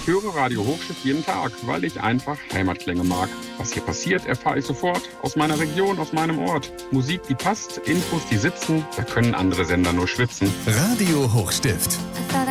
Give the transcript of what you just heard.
Ich höre Radio Hochstift jeden Tag, weil ich einfach Heimatklänge mag. Was hier passiert, erfahre ich sofort aus meiner Region, aus meinem Ort. Musik, die passt, Infos, die sitzen, da können andere Sender nur schwitzen. Radio Hochstift.